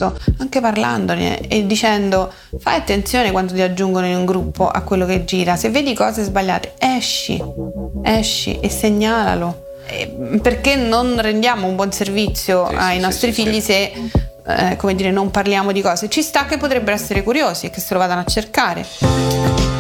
stesso, anche parlandone e dicendo: fai attenzione quando ti aggiungono in un gruppo a quello che gira, se vedi cose sbagliate esci e segnalalo. Perché non rendiamo un buon servizio ai nostri figli se come dire, non parliamo di cose. Ci sta che potrebbero essere curiosi e che se lo vadano a cercare.